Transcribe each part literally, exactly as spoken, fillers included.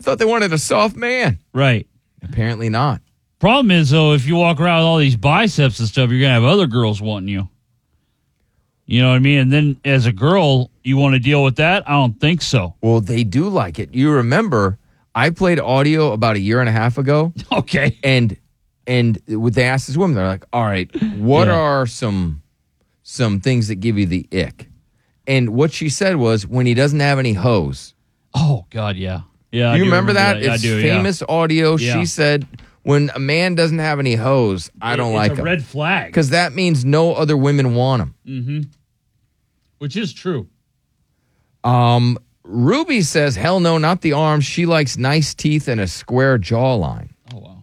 thought they wanted a soft man. Right. Apparently not. Problem is, though, if you walk around with all these biceps and stuff, you're going to have other girls wanting you. You know what I mean? And then as a girl, you want to deal with that? I don't think so. Well, they do like it. You remember, I played audio about a year and a half ago. Okay. And and they asked this woman, they're like, all right, what Yeah. are some some things that give you the ick? And what she said was, when he doesn't have any hose. Oh, God, yeah. Yeah. I you do remember, that? Yeah, It's I do, yeah. famous audio. Yeah. She said, when a man doesn't have any hose, I don't it's like a him. red flag. Because that means no other women want him. Mm-hmm. Which is true. Um, Ruby says, hell no, not the arms. She likes nice teeth and a square jawline. Oh, wow.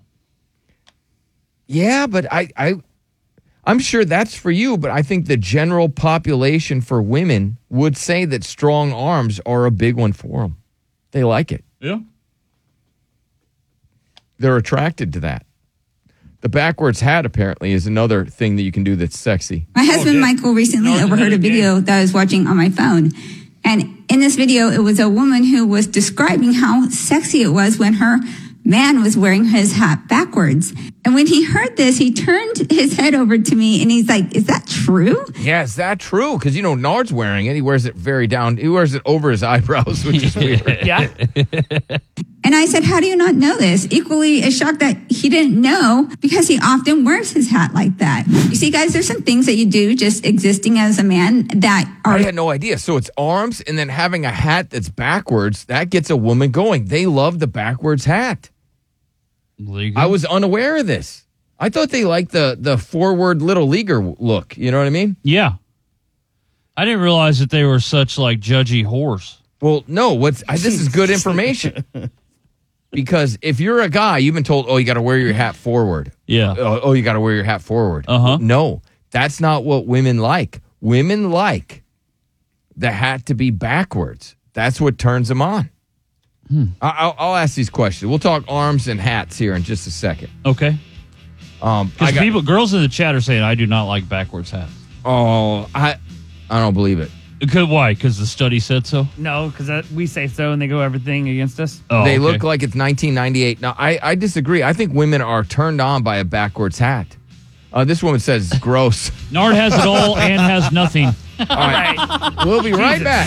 Yeah, but I, I, I'm sure that's for you, but I think the general population for women would say that strong arms are a big one for them. They like it. Yeah. They're attracted to that. The backwards hat, apparently, is another thing that you can do that's sexy. My husband, yeah. Michael, recently No, overheard a okay. video that I was watching on my phone. And in this video, it was a woman who was describing how sexy it was when her man was wearing his hat backwards. And when he heard this, he turned his head over to me and he's like, is that true? Yeah, is that true? Because, you know, Nard's wearing it. He wears it very down. He wears it over his eyebrows, which is weird. Yeah. And I said, how do you not know this? Equally as shocked that he didn't know because he often wears his hat like that. You see, guys, there's some things that you do just existing as a man that are... I had no idea. So it's arms and then having a hat that's backwards. That gets a woman going. They love the backwards hat. Legal. I was unaware of this. I thought they liked the, the forward little leaguer look. You know what I mean? Yeah. I didn't realize that they were such, like, judgy whores. Well, no. What's I, this is good information. Because if you're a guy, you've been told, oh, you got to wear your hat forward. Yeah. Oh, oh, you got to wear your hat forward. Uh-huh. No, that's not what women like. Women like the hat to be backwards. That's what turns them on. Hmm. I, I'll, I'll ask these questions. We'll talk arms and hats here in just a second. Okay. Um, I Because got, people, girls in the chat are saying, I do not like backwards hats. oh, I, I don't believe it. Because, why? Because the study said so? No, because we say so and they go everything against us. Oh, they okay. look like it's nineteen ninety-eight. Now, I, I disagree. I think women are turned on by a backwards hat. Uh, this woman says it's gross. Nard has it all and has nothing. All right. We'll be right back.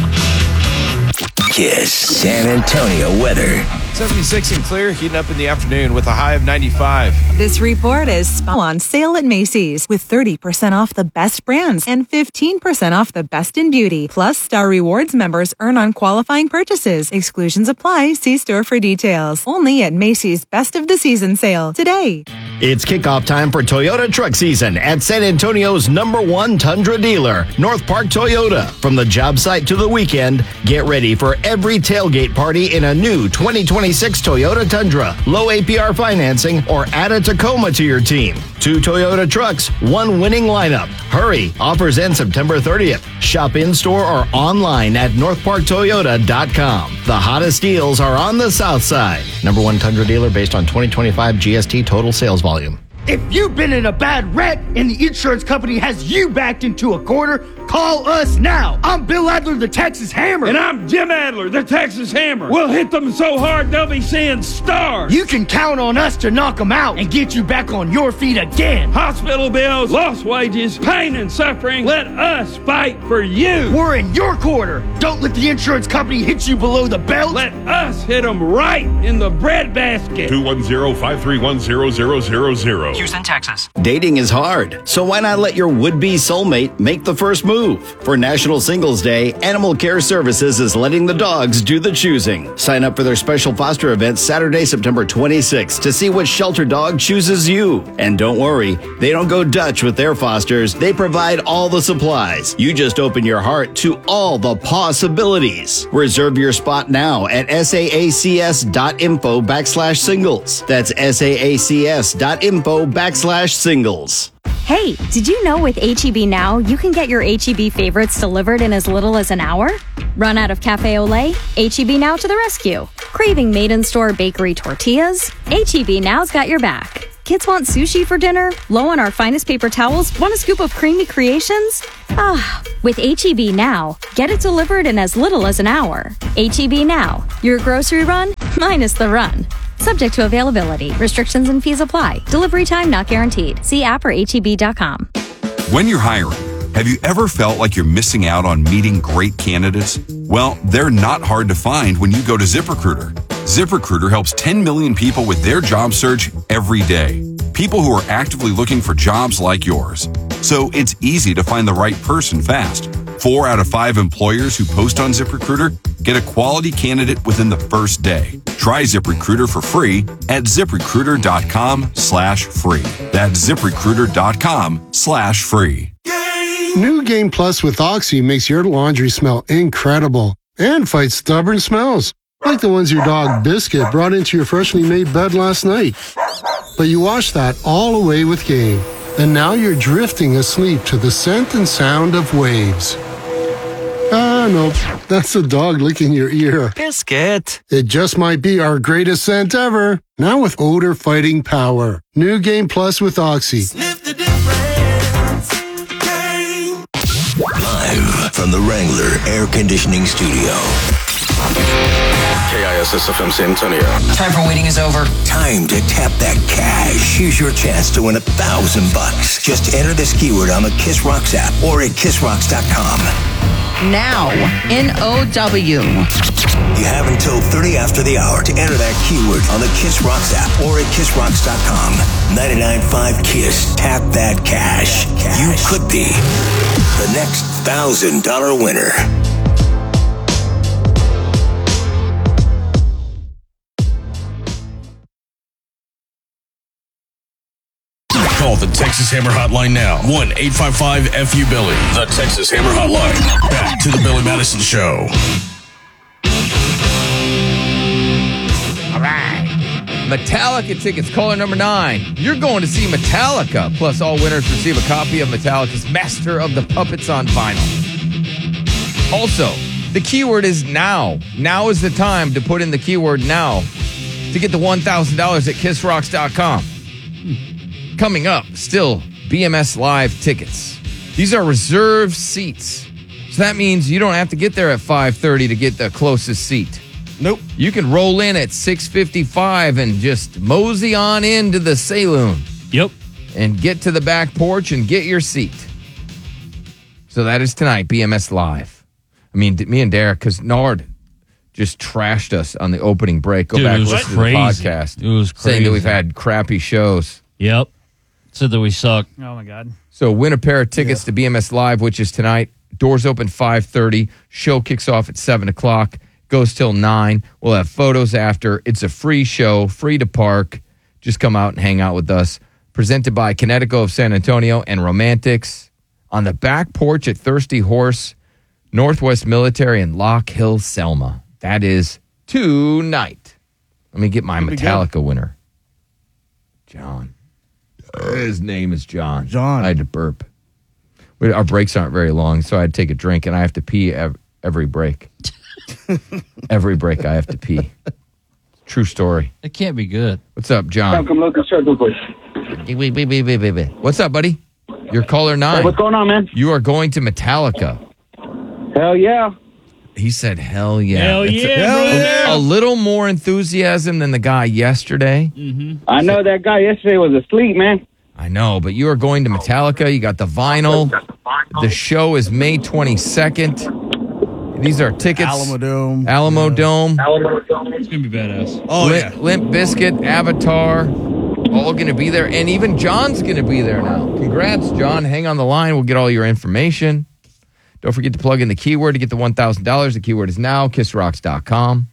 Kiss San Antonio weather. seventy-six and clear, heating up in the afternoon with a high of ninety-five. This report is on sale at Macy's with thirty percent off the best brands and fifteen percent off the best in beauty. Plus, Star Rewards members earn on qualifying purchases. Exclusions apply. See store for details. Only at Macy's Best of the Season sale today. It's kickoff time for Toyota truck season at San Antonio's number one Tundra dealer, North Park Toyota. From the job site to the weekend, get ready for every tailgate party in a new twenty twenty-six Toyota Tundra, low A P R financing, or add a Tacoma to your team. Two Toyota trucks, one winning lineup. Hurry, offers end September thirtieth. Shop in-store or online at north park toyota dot com. The hottest deals are on the south side. Number one Tundra dealer based on twenty twenty-five G S T total sales volume. If you've been in a bad wreck and the insurance company has you backed into a corner, call us now. I'm Bill Adler, the Texas Hammer. And I'm Jim Adler, the Texas Hammer. We'll hit them so hard they'll be seeing stars. You can count on us to knock them out and get you back on your feet again. Hospital bills, lost wages, pain and suffering. Let us fight for you. We're in your corner. Don't let the insurance company hit you below the belt. Let us hit them right in the breadbasket. two one zero, five three one, zero zero zero zero. Houston, Texas. Dating is hard, so why not let your would-be soulmate make the first move? For National Singles Day, Animal Care Services is letting the dogs do the choosing. Sign up for their special foster event Saturday, September twenty-sixth to see what shelter dog chooses you. And don't worry, they don't go Dutch with their fosters. They provide all the supplies. You just open your heart to all the possibilities. Reserve your spot now at saacs.info backslash singles. That's saacs.info backslash singles. Hey, did you know with H E B Now, you can get your H E B favorites delivered in as little as an hour? Run out of Cafe Olay? H E B Now to the rescue. Craving made-in-store bakery tortillas? H E B Now's got your back. Kids want sushi for dinner? Low on our finest paper towels? Want a scoop of creamy creations? Ah, with H E B Now, get it delivered in as little as an hour. H E B Now, your grocery run minus the run. Subject to availability. Restrictions and fees apply. Delivery time not guaranteed. See app or H E B dot com. When you're hiring, have you ever felt like you're missing out on meeting great candidates? Well, they're not hard to find when you go to ZipRecruiter. ZipRecruiter helps ten million people with their job search every day. People who are actively looking for jobs like yours. So it's easy to find the right person fast. Four out of five employers who post on ZipRecruiter get a quality candidate within the first day. Try ZipRecruiter for free at ZipRecruiter.com slash free. That's ZipRecruiter.com slash free. New Game Plus with Oxy makes your laundry smell incredible and fights stubborn smells, like the ones your dog Biscuit brought into your freshly made bed last night. But you washed that all away with Game, and now you're drifting asleep to the scent and sound of waves. Ah, no, that's the dog licking your ear. Biscuit. It just might be our greatest scent ever, now with odor-fighting power. New Game Plus with Oxy. Live from the Wrangler Air Conditioning Studio. K I S S F M San Antonio. Time for waiting is over. Time to tap that cash. Here's your chance to win a thousand bucks. Just enter this keyword on the Kiss Rocks app or at kiss rocks dot com. Now, N O W. You have until thirty after the hour to enter that keyword on the Kiss Rocks app or at kiss rocks dot com. ninety-nine point five Kiss. Tap that cash. You could be the next one thousand dollars winner. Call the Texas Hammer Hotline now. one eight five five F U Billy. The Texas Hammer Hotline. Back to the Billy Madison Show. All right. Metallica tickets, caller number nine. You're going to see Metallica. Plus, all winners receive a copy of Metallica's Master of the Puppets on vinyl. Also, the keyword is now. Now is the time to put in the keyword now to get the one thousand dollars at kiss rocks dot com. Coming up, still B M S Live tickets. These are reserved seats. So that means you don't have to get there at five thirty to get the closest seat. Nope. You can roll in at six fifty-five and just mosey on into the saloon. Yep. And get to the back porch and get your seat. So that is tonight, B M S Live. I mean, me and Derek, because Nard just trashed us on the opening break. Go Dude, back it and was listen crazy. to the podcast. It was crazy. Saying that we've had crappy shows. Yep. Said that we suck. Oh, my God. So win a pair of tickets yeah. to B M S Live, which is tonight. Doors open five thirty. Show kicks off at seven o'clock. Goes till nine. We'll have photos after. It's a free show, free to park. Just come out and hang out with us. Presented by Connecticut of San Antonio and Romantics. On the back porch at Thirsty Horse, Northwest Military, and Lock Hill, Selma. That is tonight. Let me get my Metallica winner. John. His name is John. John. I had to burp. Our breaks aren't very long, so I had to take a drink, and I have to pee ev- every break. Every break I have to pee. True story. It can't be good. What's up, John? Come look at circle, please. What's up, buddy? You're caller nine. Hey, what's going on, man? You are going to Metallica. Hell yeah. He said, hell yeah. Hell It's yeah, a, brother. a, a little more enthusiasm than the guy yesterday. Mm-hmm. I know that guy yesterday was asleep, man. I know, but you are going to Metallica. You got the vinyl. The show is May twenty-second. These are tickets. Alamo Dome. Alamo Dome. It's going to be badass. Oh, Limp, yeah. Limp Bizkit, Avatar, all going to be there. And even John's going to be there now. Congrats, John. Hang on the line. We'll get all your information. Don't forget to plug in the keyword to get the one thousand dollars. The keyword is now, kiss rocks dot com.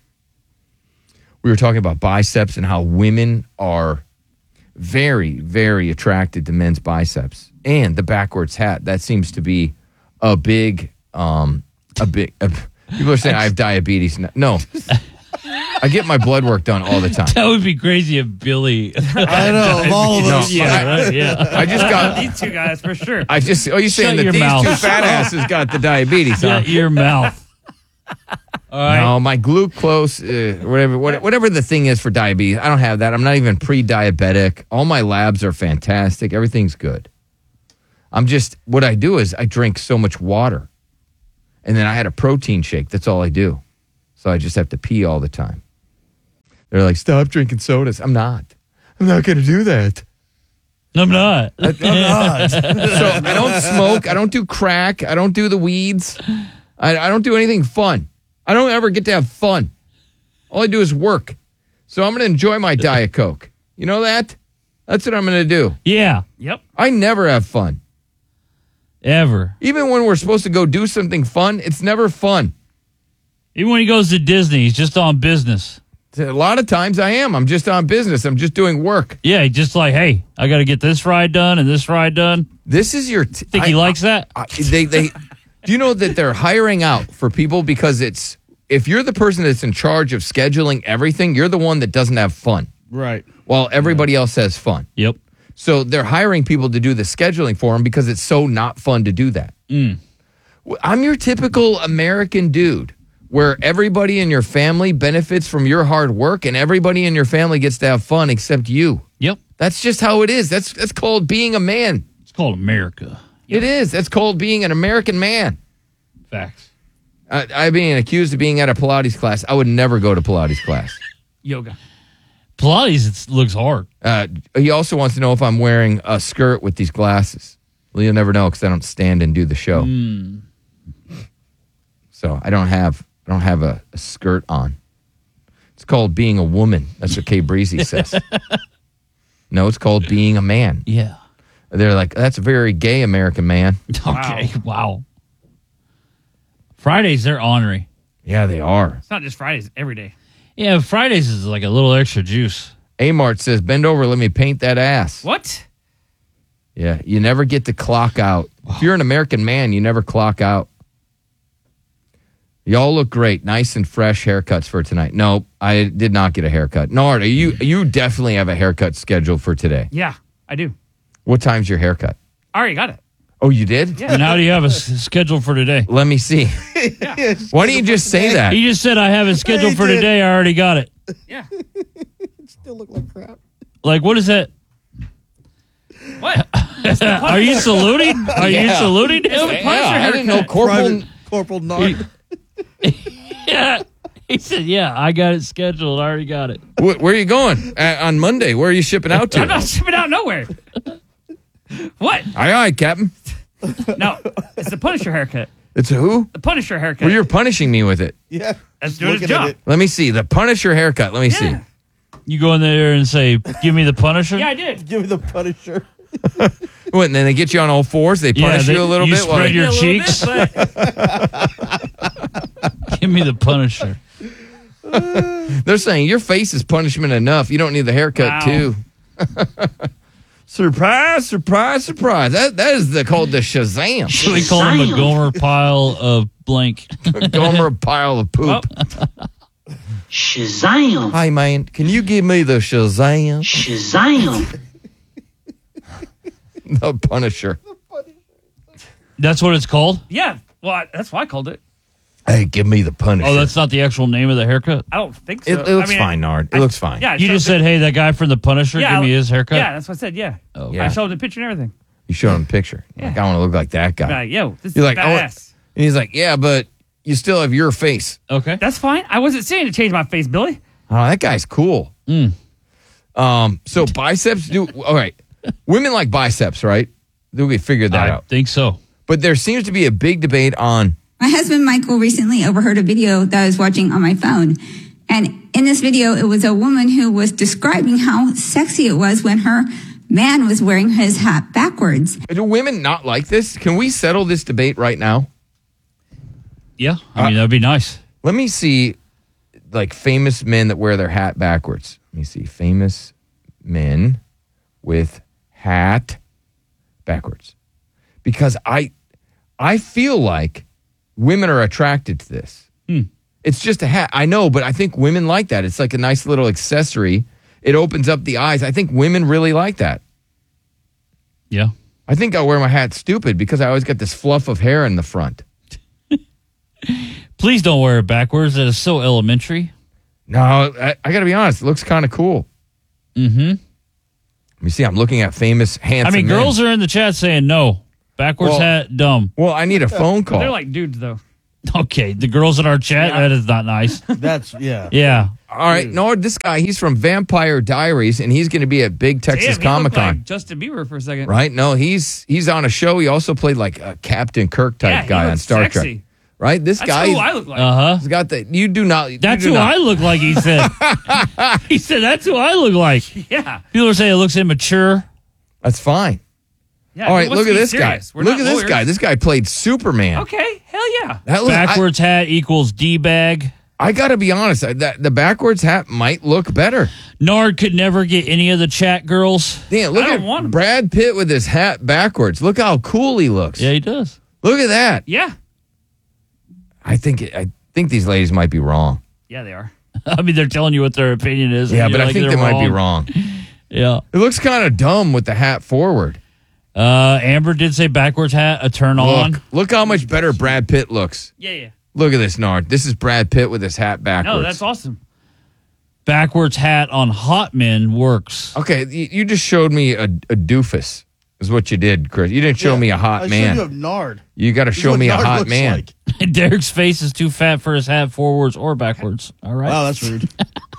We were talking about biceps and how women are very, very attracted to men's biceps. And the backwards hat. That seems to be a big, um, a big, a, people are saying I have diabetes. No. I get my blood work done all the time. That would be crazy if Billy. I know, of all of No, us. Yeah, I, right, yeah. I just got. These two guys, for sure. I just. Oh, you saying Shut that your these mouth. two fat asses got the diabetes? Huh? Shut your mouth. All right. No, my glucose, uh, whatever, whatever the thing is for diabetes, I don't have that. I'm not even pre-diabetic. All my labs are fantastic. Everything's good. I'm just, what I do is I drink so much water. And then I had a protein shake. That's all I do. So I just have to pee all the time. They're like, stop drinking sodas. I'm not. I'm not going to do that. I'm not. I, I'm not. So I don't smoke. I don't do crack. I don't do the weeds. I, I don't do anything fun. I don't ever get to have fun. All I do is work. So I'm going to enjoy my Diet Coke. You know that? That's what I'm going to do. Yeah. Yep. I never have fun. Ever. Even when we're supposed to go do something fun, it's never fun. Even when he goes to Disney, he's just on business. A lot of times I am. I'm just on business. I'm just doing work. Yeah, he's just like, hey, I got to get this ride done and this ride done. This is your... T- Think I, he likes that? I, they, they, do you know that they're hiring out for people because it's... If you're the person that's in charge of scheduling everything, you're the one that doesn't have fun. Right. While everybody else has fun. Yep. So they're hiring people to do the scheduling for them because it's so not fun to do that. Mm. I'm your typical American dude where everybody in your family benefits from your hard work and everybody in your family gets to have fun except you. Yep. That's just how it is. That's that's called being a man. It's called America. It is. That's called being an American man. Facts. I, I'm being accused of being at a Pilates class. I would never go to Pilates class. Yoga. Pilates, it looks hard. Uh, he also wants to know if I'm wearing a skirt with these glasses. Well, you'll never know because I don't stand and do the show. Mm. So I don't have I don't have a, a skirt on. It's called being a woman. That's what Kay Breezy says. No, it's called being a man. Yeah. They're like, that's a very gay American man. Okay, wow. Fridays, they're ornery. Yeah, they are. It's not just Fridays, every day. Yeah, Fridays is like a little extra juice. A-Mart says, bend over, let me paint that ass. What? Yeah, you never get to clock out. If you're an American man, you never clock out. Y'all look great. Nice and fresh haircuts for tonight. No, I did not get a haircut. Nard, you you definitely have a haircut scheduled for today. Yeah, I do. What time's your haircut? I already got it. Oh, you did? Yeah. And how do you have a s- schedule for today? Let me see. Yeah. Why don't you just say that? He just said, I have it scheduled for today. I already got it. Yeah. Still look like crap. Like, what is that? What? Are you saluting? Are you Yeah. saluting him? Yeah, I didn't know Corporal... Private Corporal Nard. Yeah. He said, yeah, I got it scheduled. I already got it. Wh- where are you going? Uh, on Monday, where are you shipping out to? I'm not shipping out nowhere. What? Aye, aye, Captain. No, it's the Punisher haircut. It's a who? The Punisher haircut. Well, you're punishing me with it. Yeah. That's doing his Looking at job. it. Let me see. The Punisher haircut. Let me see. Yeah. You go in there and say, give me the Punisher? Yeah, I did. Give me the Punisher. What, and then they get you on all fours? They Yeah, punish they- you a little you bit? while spread they- your A little bit, cheeks? but- Give me the Punisher. They're saying your face is punishment enough. You don't need the haircut, Wow. too. Surprise, surprise, surprise. That That is the, called the Shazam. Should we call him a Gomer pile of blank? Gomer pile of poop. Shazam! Hi, man. Can you give me the Shazam? Shazam! The Punisher. That's what it's called? Yeah. Well, I, that's why I called it. Hey, give me the Punisher. Oh, that's not the actual name of the haircut? I don't think so. It, it looks I mean, fine, Nard. It I- looks fine. Yeah. I You showed just the- said, hey, that guy from the Punisher, yeah, give me I- his haircut? Yeah, that's what I said. Yeah. Oh, yeah. I showed the picture and everything. You showed him a picture. Yeah. Like, I want to look like that guy. Like, yo, this You're is like, I want- badass. And he's like, yeah, but you still have your face. Okay. That's fine. I wasn't saying to change my face, Billy. Oh, that guy's cool. Mm. Um, so biceps do all right. Women like biceps, right? We figured that I out. think so. But there seems to be a big debate on My husband Michael recently overheard a video that I was watching on my phone. And in this video, it was a woman who was describing how sexy it was when her man was wearing his hat backwards. do women not like this? Can we settle this debate right now? Yeah. I mean, that'd be nice. Let me see like famous men that wear their hat backwards. Let me see. Famous men with hat backwards. Because I I feel like women are attracted to this. Hmm. It's just a hat. I know, but I think women like that. It's like a nice little accessory. It opens up the eyes. I think women really like that. Yeah. I think I wear my hat stupid because I always got this fluff of hair in the front. Please don't wear it backwards. That is so elementary. No, I, I got to be honest. It looks kind of cool. Mm-hmm. Let me see. I'm looking at famous, handsome I mean, men. girls are in the chat saying no. Backwards Well- hat, dumb. Well, I need a phone call. They're like dudes, though. Okay, the girls in our chat, Yeah. that is not nice. That's yeah. Yeah. All right, no, this guy, he's from Vampire Diaries, and he's going to be at Big Texas Damn, he Comic looked Con. like Justin Bieber for a second. Right? No, he's he's on a show. He also played like a Captain Kirk type Yeah, he guy on looks Star sexy. Trek. Right? This That's guy, who I look like. Uh-huh. he's got the. You do not. you That's do who not- I look like, he said. He said, that's who I look like. Yeah. People are saying it looks immature. That's fine. Yeah, All he right, wants look to at be this serious. guy. We're Look not at this lawyers. guy. This guy played Superman. Okay, hell yeah. That look, I, Backwards hat equals D-bag. I got to be honest. I- That the backwards hat might look better. Nard could never get any of the chat girls. Dan, look I don't at want him. Brad Pitt with his hat backwards. Look how cool he looks. Yeah, he does. Look at that. Yeah. I think it, I think these ladies might be wrong. Yeah, they are. I mean, they're telling you what their opinion is. and Yeah, you're but I like, think they they're might be wrong. Yeah. It looks kind of dumb with the hat forward. Uh, Amber did say backwards hat, a turn on. Look, look how much better Brad Pitt looks. Yeah, yeah. Look at this, Nard. This is Brad Pitt with his hat backwards. No, that's awesome. Backwards hat on hot men works. Okay, you, you just showed me a, a doofus, is what you did, Chris. You didn't show Yeah, me a hot I man. showed you a Nard. You got to This is show what me a Nard hot looks man. like. Derek's face is too fat for his hat forwards or backwards. All right. Wow, that's rude.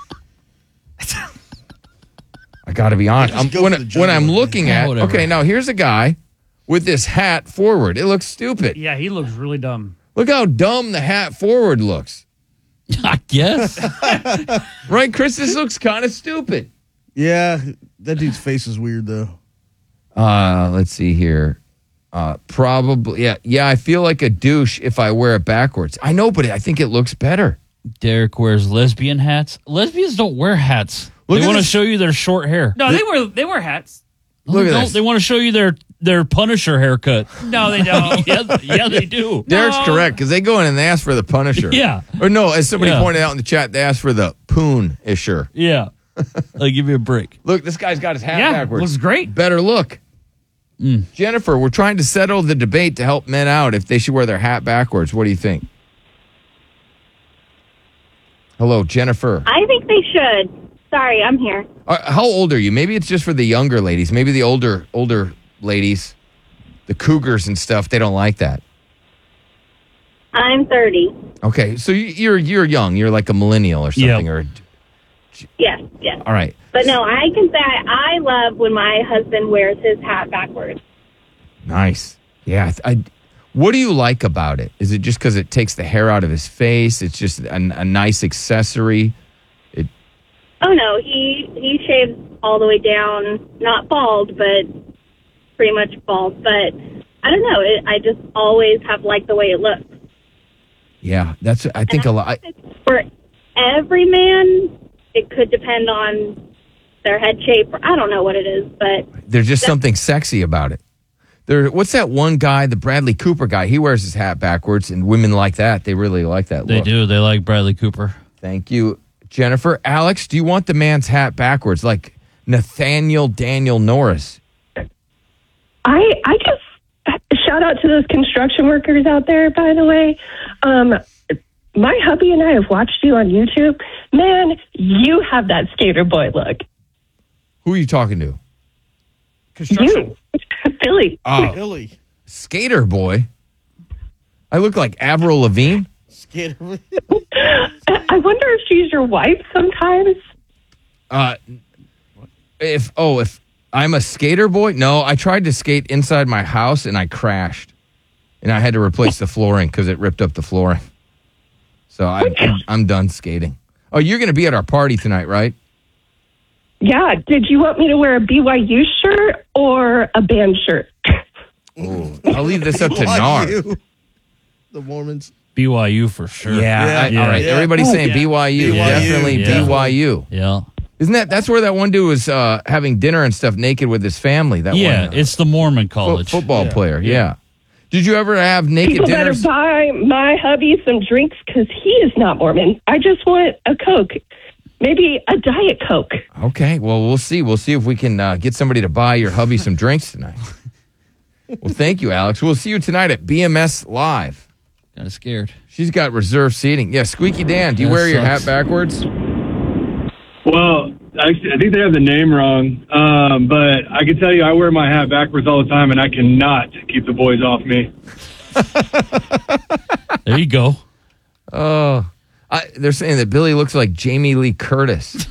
I got to be honest. Just I'm, go when for the when jugular I'm vein. looking Yeah, at, whatever. okay, now here's a guy with this hat forward. It looks stupid. Yeah, he looks really dumb. Look how dumb the hat forward looks. I guess. Right, Chris? This looks kind of stupid. Yeah, that dude's face is weird though. Uh, let's see here. Uh, probably, yeah, yeah. I feel like a douche if I wear it backwards. I know, but I think it looks better. Derek wears lesbian hats. Lesbians don't wear hats. Look they at want to this- show you their short hair. No, they wear they wear hats. Look at No, this. They want to show you their their Punisher haircut. No, they don't. yeah, yeah, they do. Derek's No. correct because they go in and they ask for the Punisher. Yeah. Or no, as somebody Yeah. pointed out in the chat, they asked for the Poon-isher. Yeah. Like, give me a break. Look, this guy's got his hat Yeah, backwards. looks great. Better look. Mm. Jennifer, we're trying to settle the debate to help men out if they should wear their hat backwards. What do you think? Hello, Jennifer. I think they should. Sorry, I'm here. Uh, how old are you? Maybe it's just for the younger ladies. Maybe the older older ladies, the cougars and stuff, they don't like that. I'm thirty. Okay, so you- you're you're young. You're like a millennial or something. Or Yes, yes. all right. But no, I can say I love when my husband wears his hat backwards. Nice. Yeah. I, I- what do you like about it? Is it just because it takes the hair out of his face? It's just a, a nice accessory. It, Oh no, he he shaves all the way down, not bald, but pretty much bald. But I don't know. It, I just always have liked the way it looks. yeah, that's. I think a lot. For every man, it could depend on their head shape. Or I don't know what it is, but There's just something sexy about it. There. What's that one guy, the Bradley Cooper guy? He wears his hat backwards, and women like that. They really like that They look. do. They like Bradley Cooper. Thank you, Jennifer. Alex, do you want the man's hat backwards, like Nathaniel Daniel Norris? I I just shout out to those construction workers out there, by the way. Um, my hubby and I have watched you on YouTube. Man, you have that skater boy look. Who are you talking to? You, Billy. Oh, Billy. Skater boy. I look like Avril Lavigne. Skater. I wonder if she's your wife sometimes. Uh, if oh, if I'm a skater boy, no. I tried to skate inside my house and I crashed, and I had to replace the flooring because it ripped up the flooring. So I, I'm I'm done skating. Oh, you're going to be at our party tonight, right? Yeah. Did you want me to wear a B Y U shirt or a band shirt? Ooh, I'll leave this up to Nard. The Mormons. B Y U for sure. Yeah, Yeah. I- all right. Yeah. Everybody's Oh, saying yeah. B Y U. B Y U. Definitely Yeah. B Y U. Yeah. Isn't that that's where that one dude was uh, having dinner and stuff naked with his family? That Yeah, one, uh, it's the Mormon fo- college. football Yeah. player. Yeah. Yeah. Did you ever have naked People better dinners? buy my hubby some drinks because he is not Mormon. I just want a Coke. Maybe a Diet Coke. Okay, well, we'll see. We'll see if we can uh, get somebody to buy your hubby some drinks tonight. Well, thank you, Alex. We'll see you tonight at B M S Live. Kind of scared. She's got reserved seating. Yeah, Squeaky Dan, do you That wear your sucks. hat backwards? Well, I, I think they have the name wrong, um, but I can tell you I wear my hat backwards all the time, and I cannot keep the boys off me. There you go. Oh, I, they're saying that Billy looks like Jamie Lee Curtis.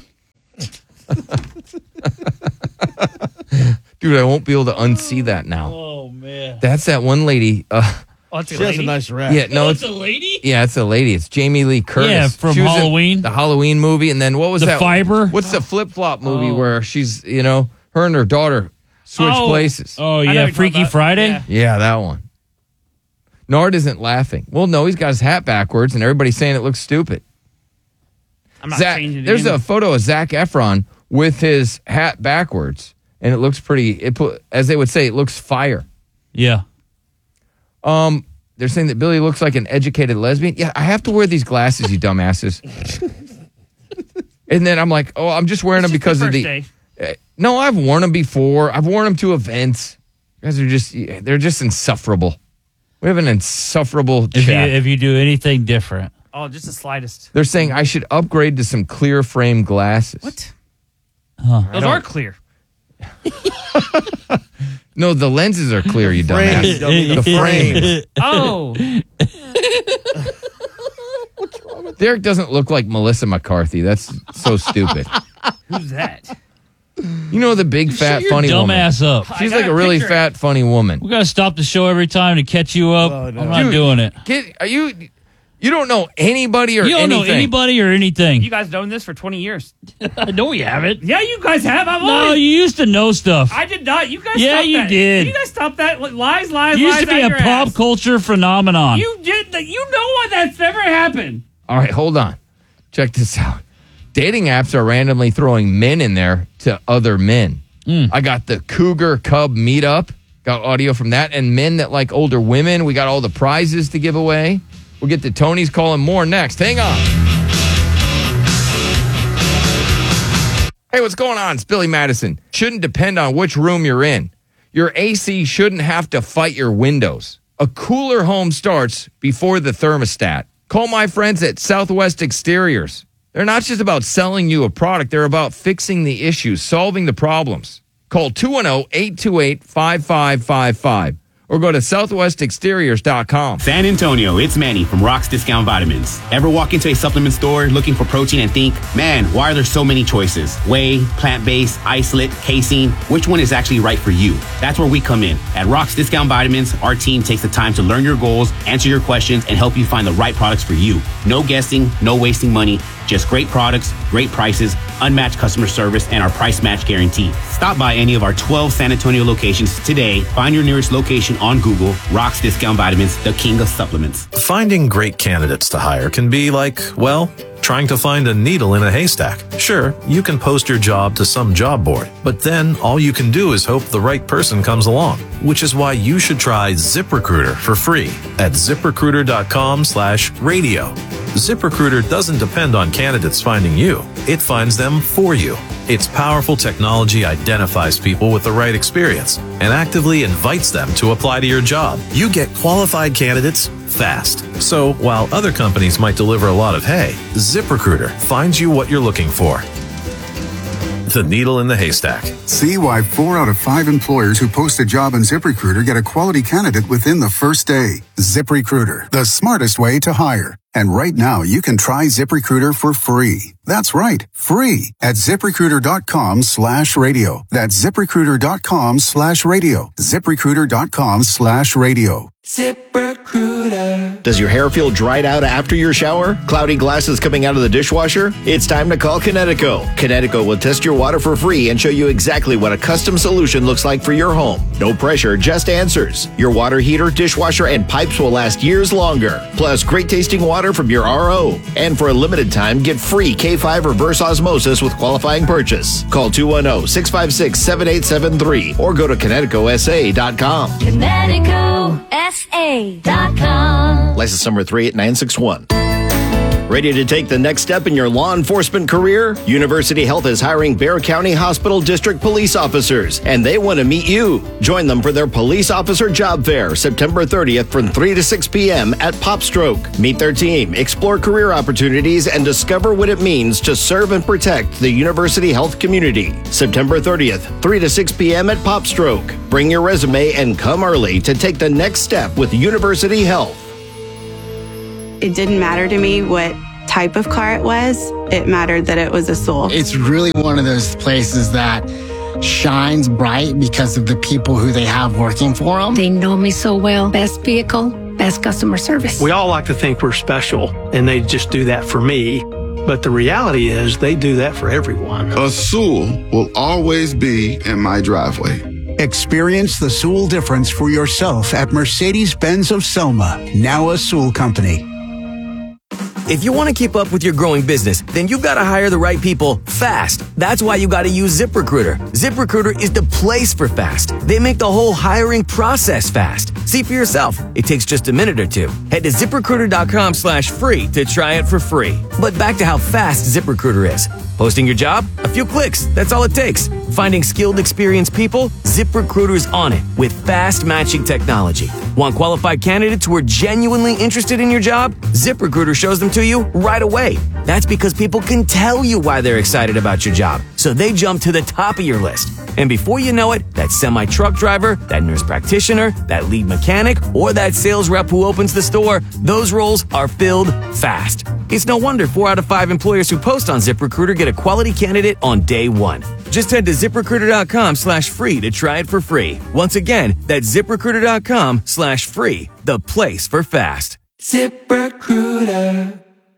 Dude, I won't be able to unsee that now. Oh, man. That's that one lady. Uh, Oh, it's a She has a lady? nice rap. yeah, no, Oh, it's it's a lady? yeah, it's a lady. It's Jamie Lee Curtis. Yeah, from She was in Halloween. the Halloween movie, and then what was The that? Fiber? What's the flip flop movie Oh. where she's, you know, her and her daughter switch Oh. places? Oh, I know yeah, what you're Freaky talking about. Friday? Yeah. Yeah, that one. Nard isn't laughing. Well, no, he's got his hat backwards, and everybody's saying it looks stupid. I'm not Zach, changing it. there's in. a photo of Zac Efron with his hat backwards, and it looks pretty. It put, as they would say, it looks fire. Yeah. Um, they're saying that Billy looks like an educated lesbian. Yeah, I have to wear these glasses, you dumbasses. And then I'm like, oh, I'm just wearing It's them just because the of first the. day. Uh, no, I've worn them before. I've worn them to events. You guys are just, they're just insufferable. We have an insufferable If you, chat. if you do anything different. Oh, just the slightest. They're saying I should upgrade to some clear frame glasses. What? Huh. Those are clear. No, the lenses are clear, you Frame, dumbass. dummy, The frame. Oh. Derek doesn't look like Melissa McCarthy. That's so stupid. Who's that? You know the big fat Shut your funny dumb woman. ass up. She's I like got a a really picture. fat funny woman. We got to stop the show every time to catch you up. Oh, no. I'm not Dude, doing it. Kid, are you? You don't know anybody or You don't anything. know anybody or anything. You guys known this for twenty years. No, we haven't. Yeah, you guys have. I've No, always. you used to know stuff. I did not. You guys. Yeah, stopped you that. did. You guys stop that. Lies, lies, You used lies. to be out a your pop ass. culture phenomenon. You did. that. You know why that's never happened. All right, hold on. Check this out. Dating apps are randomly throwing men in there to other men. Mm. I got the Cougar Cub meetup. Got audio from that. And men that like older women. We got all the prizes to give away. We'll get to Tony's calling more next. Hang on. Hey, what's going on? It's Billy Madison. Shouldn't depend on which room you're in. Your A C shouldn't have to fight your windows. A cooler home starts before the thermostat. Call my friends at Southwest Exteriors. They're not just about selling you a product. They're about fixing the issues, solving the problems. Call two one zero, eight two eight, five five five five or go to southwest exteriors dot com. San Antonio, it's Manny from Rock's Discount Vitamins. Ever walk into a supplement store looking for protein and think, man, why are there so many choices? Whey, plant-based, isolate, casein, which one is actually right for you? That's where we come in. At Rock's Discount Vitamins, our team takes the time to learn your goals, answer your questions, and help you find the right products for you. No guessing, no wasting money, just great products, great prices, unmatched customer service, and our price match guarantee. Stop by any of our twelve San Antonio locations today. Find your nearest location on Google. Rock's Discount Vitamins, the king of supplements. Finding great candidates to hire can be like, well, trying to find a needle in a haystack. Sure, you can post your job to some job board, but then all you can do is hope the right person comes along, which is why you should try ZipRecruiter for free at ZipRecruiter.com slash radio. ZipRecruiter doesn't depend on candidates finding you. It finds them for you. Its powerful technology identifies people with the right experience and actively invites them to apply to your job. You get qualified candidates fast. So while other companies might deliver a lot of hay, ZipRecruiter finds you what you're looking for. The needle in the haystack. See why four out of five employers who post a job on ZipRecruiter get a quality candidate within the first day. ZipRecruiter, the smartest way to hire. And right now, you can try ZipRecruiter for free. That's right, free at ZipRecruiter.com slash radio. That's ZipRecruiter.com slash radio. ZipRecruiter.com slash radio. ZipRecruiter. Does your hair feel dried out after your shower? Cloudy glasses coming out of the dishwasher? It's time to call Kinetico. Kinetico will test your water for free and show you exactly what a custom solution looks like for your home. No pressure, just answers. Your water heater, dishwasher, and pipes will last years longer. Plus, great tasting water from your R O. And for a limited time, get free K five reverse osmosis with qualifying purchase. Call two one zero, six five six, seven eight seven three or go to Kinetico S A dot com. Kinetico S A dot com. License number three eight nine six one. Ready to take the next step in your law enforcement career? University Health is hiring Bexar County Hospital District police officers, and they want to meet you. Join them for their police officer job fair, September thirtieth from three to six p.m. at Popstroke. Meet their team, explore career opportunities, and discover what it means to serve and protect the University Health community. September thirtieth, three to six p.m. at Popstroke. Bring your resume and come early to take the next step with University Health. It didn't matter to me what type of car it was. It mattered that it was a Soul. It's really one of those places that shines bright because of the people who they have working for them. They know me so well. Best vehicle, best customer service. We all like to think we're special, and they just do that for me. But the reality is they do that for everyone. A Soul will always be in my driveway. Experience the Soul difference for yourself at Mercedes-Benz of Selma, now a Soul company. If you want to keep up with your growing business, then you've got to hire the right people fast. That's why you got to use ZipRecruiter. ZipRecruiter is the place for fast. They make the whole hiring process fast. See for yourself. It takes just a minute or two. Head to ZipRecruiter.com slash free to try it for free. But back to how fast ZipRecruiter is. Posting your job? A few clicks. That's all it takes. Finding skilled, experienced people? ZipRecruiter's on it with fast matching technology. Want qualified candidates who are genuinely interested in your job? ZipRecruiter shows them to you right away. That's because people can tell you why they're excited about your job, so they jump to the top of your list. And before you know it, that semi-truck driver, that nurse practitioner, that lead mechanic, or that sales rep who opens the store, those roles are filled fast. It's no wonder four out of five employers who post on ZipRecruiter get a quality candidate on day one. Just head to ZipRecruiter.com slash free to try it for free. Once again, that's ZipRecruiter.com slash free, the place for fast. ZipRecruiter.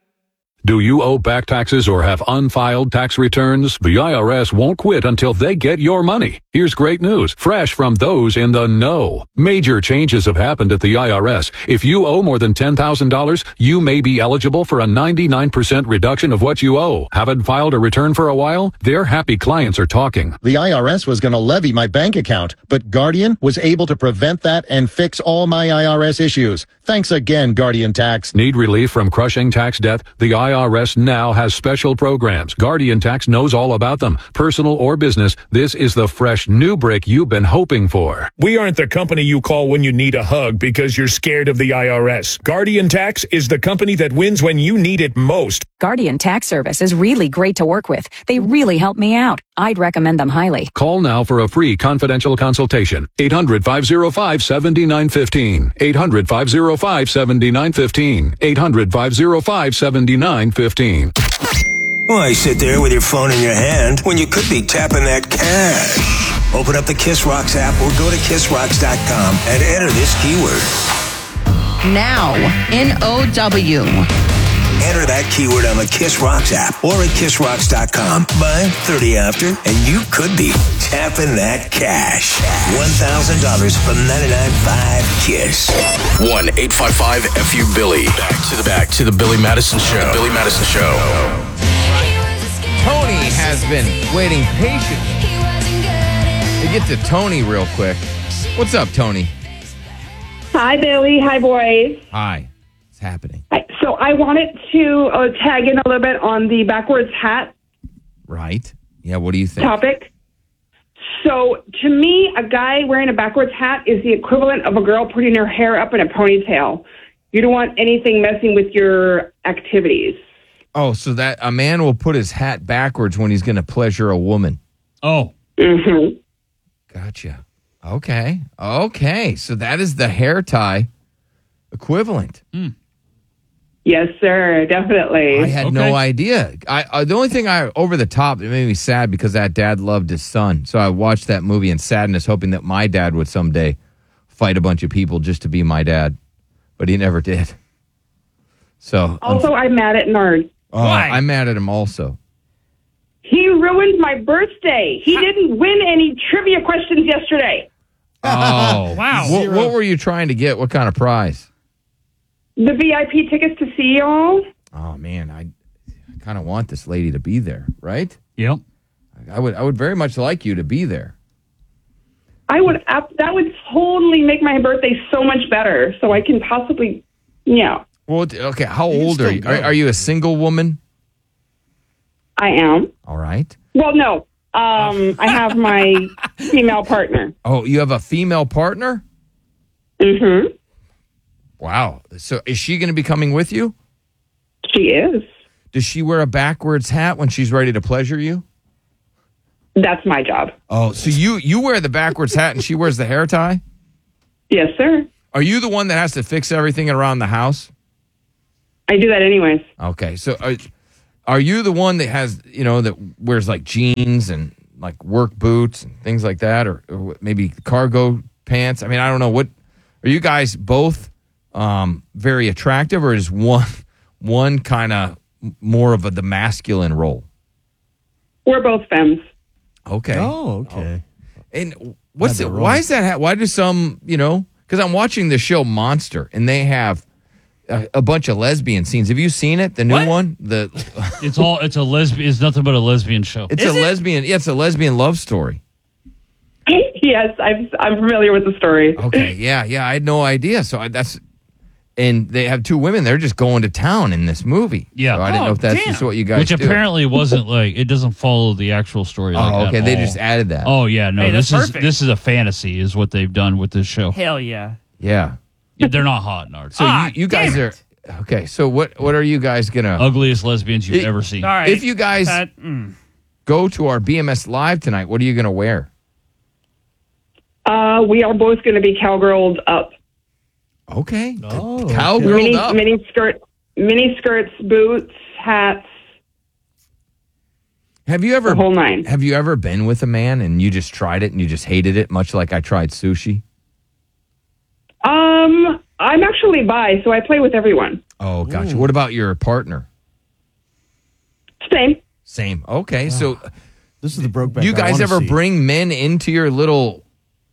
Do you owe back taxes or have unfiled tax returns? The I R S won't quit until they get your money. Here's great news, fresh from those in the know. Major changes have happened at the I R S. If you owe more than ten thousand dollars, you may be eligible for a ninety-nine percent reduction of what you owe. Haven't filed a return for a while? Their happy clients are talking. The I R S was going to levy my bank account, but Guardian was able to prevent that and fix all my I R S issues. Thanks again, Guardian Tax. Need relief from crushing tax debt? The I R S now has special programs. Guardian Tax knows all about them. Personal or business, this is the fresh new brick you've been hoping for. We aren't the company you call when you need a hug because you're scared of the I R S. Guardian Tax is the company that wins when you need it most. Guardian Tax Service is really great to work with. They really help me out. I'd recommend them highly. Call now for a free confidential consultation. eight hundred, five oh five, seven nine one five. eight hundred, five oh five, seven nine one five. eight hundred, five oh five, seven nine one five. Why sit there with your phone in your hand when you could be tapping that cash? Open up the Kiss Rocks app or go to kiss rocks dot com and enter this keyword. Now, N O W. Enter that keyword on the Kiss Rocks app or at kiss rocks dot com by thirty after, and you could be tapping that cash. one thousand dollars from ninety-nine point five KISS. one eight five five F U Billy. Back to the back to the Billy Madison Show. The Billy Madison Show. Tony has been waiting patiently to get to Tony real quick. What's up, Tony? Hi, Billy. Hi, boys. Hi. What's happening? Hi. So I wanted to uh, tag in a little bit on the backwards hat Right. Yeah, what do you think? topic. So to me, a guy wearing a backwards hat is the equivalent of a girl putting her hair up in a ponytail. You don't want anything messing with your activities. Oh, so that a man will put his hat backwards when he's going to pleasure a woman. Oh. Mm-hmm. Gotcha. Okay. Okay. So that is the hair tie equivalent. Mm. Yes, sir. Definitely. I had no idea. I uh, the only thing I over the top it made me sad because that dad loved his son. So I watched that movie in sadness, hoping that my dad would someday fight a bunch of people just to be my dad, but he never did. So Also, I'm mad at Nerd. oh, I'm mad at him also. He ruined my birthday. He didn't win any trivia questions yesterday. Oh wow! What, what were you trying to get? What kind of prize? The V I P tickets to see y'all. Oh man, I, I kind of want this lady to be there, right? Yep. I would. I would very much like you to be there. I would. That would totally make my birthday so much better. So I can possibly, yeah. Well, okay. How old are you? Are, are you a single woman? I am. All right. Well, no. Um, I have my female partner. Oh, you have a female partner? Mm-hmm. Wow. So is she going to be coming with you? She is. Does she wear a backwards hat when she's ready to pleasure you? That's my job. Oh, so you, you wear the backwards hat and she wears the hair tie? Yes, sir. Are you the one that has to fix everything around the house? I do that anyways. Okay, so are, are you the one that has, you know, that wears like jeans and like work boots and things like that, or, or maybe cargo pants? I mean, I don't know. What are you guys both um, very attractive, or is one one kind of more of a, the masculine role? We're both femmes. Okay. Oh, okay. And what's it? Why is that? Ha- why do some, you know? Because I'm watching the show Monster, and they have a, a bunch of lesbian scenes. Have you seen it? The new What? one? The It's all. It's a lesbian. It's nothing but a lesbian show. it's a lesbian. Yeah, it's a lesbian love story. Yes, I'm, I'm familiar with the story. Okay. Yeah. Yeah. I had no idea. So I, that's. And they have two women. They're just going to town in this movie. Yeah. So I didn't know if that's just what you guys Which do. apparently wasn't like it doesn't follow the actual story. Like Oh, that okay. at They all. just added that. Oh yeah, no. Hey, this that's is perfect. this is a fantasy, is what they've done with this show. Hell yeah. Yeah. Yeah, they're not hot, Nard. So Ah, you, you guys damn are it. okay. So what what are you guys gonna? Ugliest lesbians you've It- ever seen. All right. If you guys That- mm. go to our B M S Live tonight, what are you gonna wear? Uh, we are both going to be cowgirled up. Okay. Oh, Cowgirled Mini, up. mini skirt, mini skirts, boots, hats. Have you ever The whole nine. Have you ever been with a man and you just tried it and you just hated it, much like I tried sushi? Um, I'm actually bi, so I play with everyone. Oh, gotcha. What about your partner? Same. Same. Okay, so This is the Brokeback. you I guys wanna ever see. bring men into your little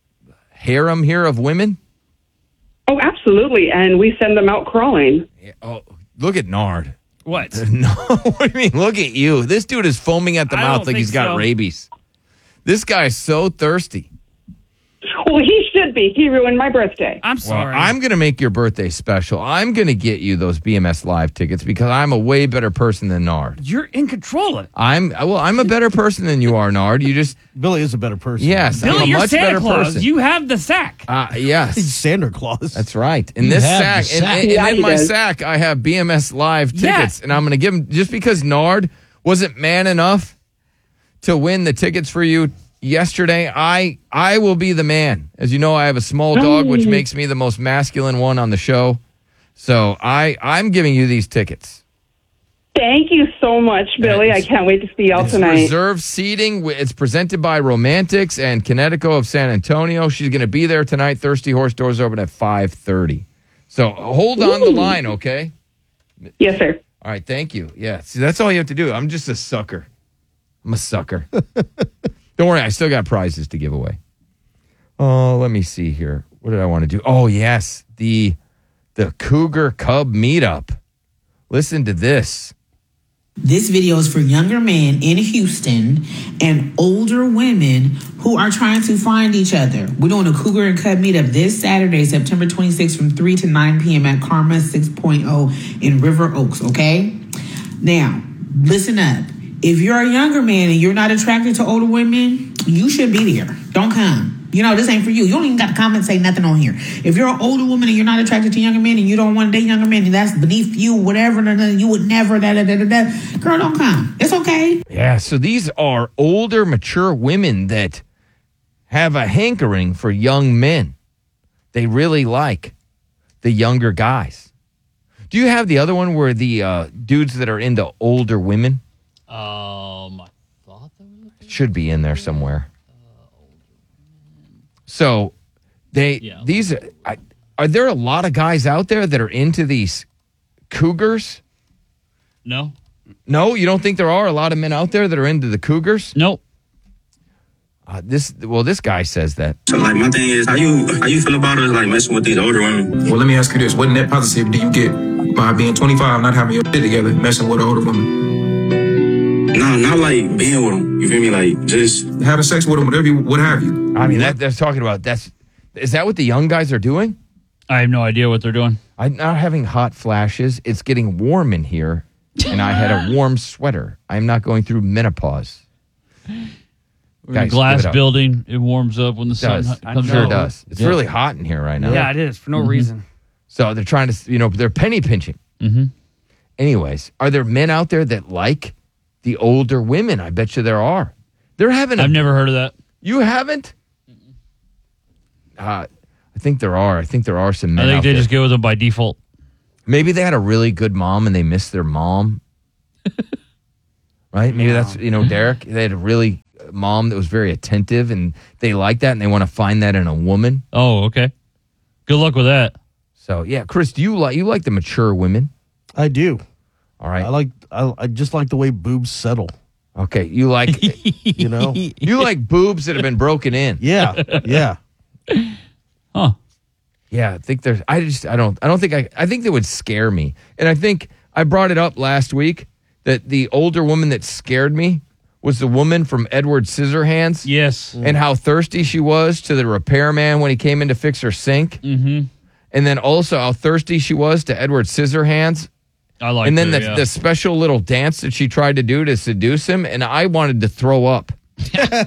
harem here of women? Oh, absolutely. And we send them out crawling. Oh, look at Nard. What? No, what do you mean? Look at you. This dude is foaming at the I mouth don't like he's think got so. rabies. This guy's so thirsty. Well, he should be. He ruined my birthday. I'm Well, sorry. I'm going to make your birthday special. I'm going to get you those B M S Live tickets because I'm a way better person than Nard. You're in control of it. I'm well. I'm a better person than you are, Nard. You just Billy is a better person. yes, I'm Billy, a you're much Santa better Claus. person. You have the sack. uh, He's yes, Santa Claus. that's right. In You this have sack, the and, sack. and- and Yeah, in he my does. sack, I have B M S Live Yeah. tickets, and I'm going to give him just because Nard wasn't man enough to win the tickets for you yesterday. I I will be the man. As you know, I have a small dog, which makes me the most masculine one on the show. So I I'm giving you these tickets. Thank you so much, Billy. I can't wait to see y'all It's tonight. reserved seating. It's presented by Romantics and Connecticut of San Antonio. She's going to be there tonight. Thirsty Horse doors open at five thirty. So hold on the line, okay? Yes, sir. All right, thank you. Yeah, see, that's all you have to do. I'm just a sucker. I'm a sucker. Don't worry, I still got prizes to give away. Oh, let me see here. What did I want to do? Oh, yes, the the Cougar Cub meetup. Listen to this. This video is for younger men in Houston and older women who are trying to find each other. We're doing a Cougar and Cub meetup this Saturday, September twenty-sixth from three to nine p.m. at Karma six point oh in River Oaks, okay? Now, listen up. If you're a younger man and you're not attracted to older women, you should be there. Don't come. You know, this ain't for you. You don't even got to comment, say nothing on here. If you're an older woman and you're not attracted to younger men and you don't want to date younger men and that's beneath you, whatever, da, da, you would never, da, da, da, da, da. Girl, don't come. It's okay. Yeah, so these are older, mature women that have a hankering for young men. They really like the younger guys. Do you have the other one where the uh, dudes that are into older women? Um, I thought that was It should be in there somewhere. So they Yeah. these I, are there a lot of guys out there that are into these cougars? no, No, you don't think there are a lot of men out there that are into the cougars? nope. Uh, this well, this guy says that. So like my thing is, how you how you feel about us like messing with these older women? Well, let me ask you this: what net positive do you get by being twenty-five, not having your shit together, messing with an older woman? No, not like being with them. You feel me? Like just having sex with them, whatever you, what have you. I mean, that that's talking about that's is that what the young guys are doing? I have no idea what they're doing. I'm not having hot flashes. It's getting warm in here, and I had a warm sweater. I'm not going through menopause. We're in a Guys, glass give it up. building. It warms up when the It sun does. hu- It comes sure out. does. It's Yeah. really hot in here right now. Yeah, it is for no Mhm. reason. So they're trying to, you know, they're penny pinching. Mm-hmm. Anyways, are there men out there that like the older women? I bet you there are. They're having. A, I've never heard of that. You haven't? Uh, I think there are. I think there are some men. I think out they there. just go with them by default. Maybe they had a really good mom and they missed their mom. Right? Maybe that's, you know, Derek, they had a really mom that was very attentive and they like that and they want to find that in a woman. Oh, okay. Good luck with that. So, yeah, Chris, do you like you like the mature women? I do. All right. I like. I, I just like the way boobs settle. Okay, you like, you know, you like boobs that have been broken in. Yeah, yeah. Huh. Yeah, I think there's. I just. I don't. I don't think I. I think they would scare me, and I think I brought it up last week that the older woman that scared me was the woman from Edward Scissorhands. Yes, and how thirsty she was to the repairman when he came in to fix her sink. Mm-hmm. And then also how thirsty she was to Edward Scissorhands. I like. And then her, the, yeah. the special little dance that she tried to do to seduce him, and I wanted to throw up. I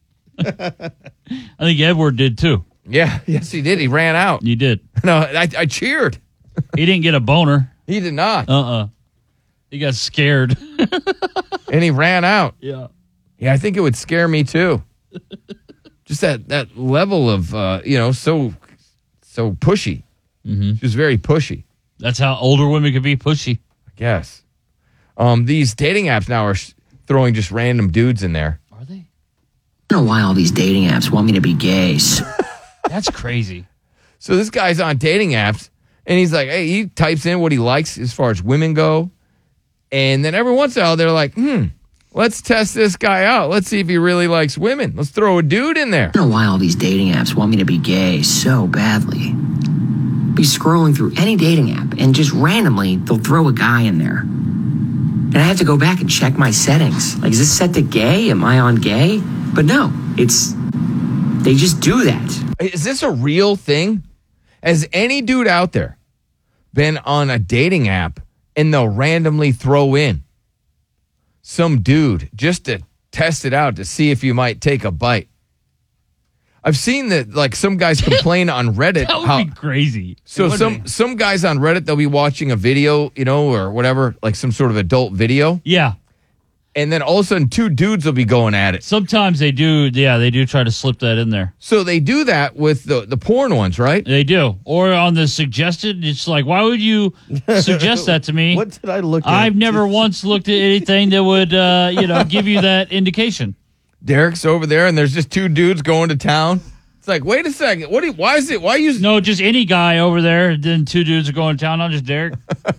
think Edward did too. Yeah, yes, he did. He ran out. You did. No, I, I cheered. He didn't get a boner. He did not. Uh-uh. He got scared. And he ran out. Yeah. Yeah, I think it would scare me too. Just that that level of, uh, you know, so so pushy. Mm-hmm. She was very pushy. That's how older women can be pushy. I guess. Um, these dating apps now are sh- throwing just random dudes in there. Are they? I don't know why all these dating apps want me to be gay. That's crazy. So this guy's on dating apps, and he's like, hey, he types in what he likes as far as women go. And then every once in a while, they're like, hmm, let's test this guy out. Let's see if he really likes women. Let's throw a dude in there. I don't know why all these dating apps want me to be gay so badly. Be scrolling through any dating app, and just randomly, they'll throw a guy in there. And I have to go back and check my settings. Like, is this set to gay? Am I on gay? But no, it's, they just do that. Is this a real thing? Has any dude out there been on a dating app and they'll randomly throw in some dude just to test it out to see if you might take a bite? I've seen that, like, some guys complain on Reddit. That would how, be crazy. So It would some be. some guys on Reddit, they'll be watching a video, you know, or whatever, like some sort of adult video. Yeah. And then all of a sudden, two dudes will be going at it. Sometimes they do, yeah, they do try to slip that in there. So they do that with the, the porn ones, right? They do. Or on the suggested, it's like, why would you suggest that to me? What did I look at? I've never once looked at anything that would, uh, you know, give you that indication. Derek's over there, and there's just two dudes going to town. It's like, wait a second. What? Do you, why is it? Why use? No, just any guy over there. Then two dudes are going to town. Not just Derek.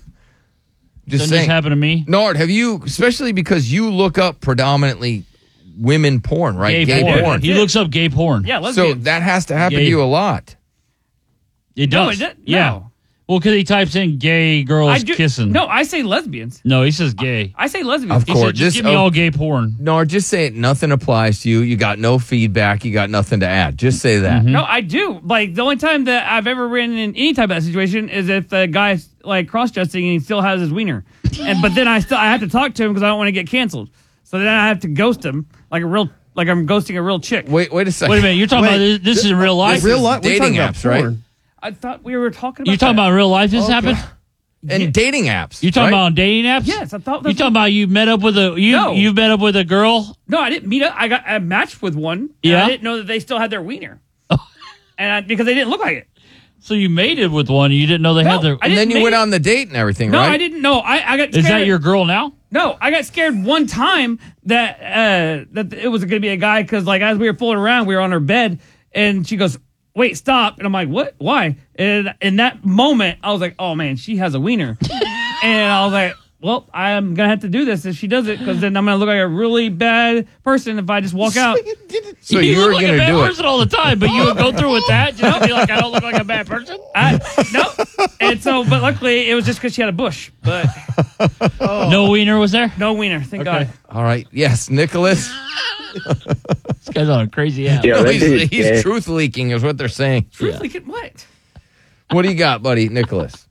Just Doesn't saying. this happen to me? Nard, have you, especially because you look up predominantly women porn, right? Gay, porn. He looks up gay porn. Yeah, So lesbians. that has to happen Gay. to you a lot. It No, does. it does- Yeah. no. Well, because he types in gay girls I do, kissing. No, I say lesbians. No, he says gay. I say lesbians. Of He course. said, just This- give me oh. all gay porn. Nard, just say it. Nothing applies to you. You got no feedback. You got nothing to add. Just say that. Mm-hmm. No, I do. Like, the only time that I've ever been in any type of that situation is if the guy's like cross-dressing and he still has his wiener. And but then I still I have to talk to him because I don't want to get canceled. So then I have to ghost him like a real like I'm ghosting a real chick. Wait, wait a second. Wait a minute. You're talking Wait, about this, this is in real life? Real life. We're dating talking about apps, right? porn. I thought we were talking about You're talking that. about real life this Okay. happened? And dating apps. You talking right? about on dating apps? Yes, I thought You that's talking about you met up with a you No. you met up with a girl? No, I didn't meet up. I got I matched with one. and Yeah? I didn't know that they still had their wiener. and I, because they didn't look like it. So you mated with one and you didn't know they No, had their I And then didn't you mate went it. on the date and everything, No, right? I didn't know. I, I got Is scared. that your girl now? No, I got scared one time that uh, that it was going to be a guy because, like, as we were fooling around, we were on her bed, and she goes, "Wait, stop!" And I'm like, "What? Why?" And in that moment, I was like, "Oh man, she has a wiener," and I was like, "Well, I'm gonna have to do this if she does it because then I'm gonna look like a really bad person if I just walk out." So you you look were like a going to bad do it. person all the time, but you would go through with that just to be like, I don't look like a bad person? I, no, and so, but luckily, it was just because she had a bush, but No wiener was there? no wiener. Thank God. All right. Yes, Nicholas. This guy's on a crazy app. Yeah, that he's dude's he's gay. truth leaking is what they're saying. Truthfully, can- what? What do you got, buddy, Nicholas?